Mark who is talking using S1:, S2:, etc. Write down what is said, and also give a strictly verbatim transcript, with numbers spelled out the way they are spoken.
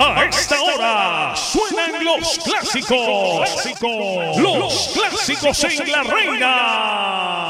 S1: A esta hora suenan los clásicos. Los clásicos en La Reina.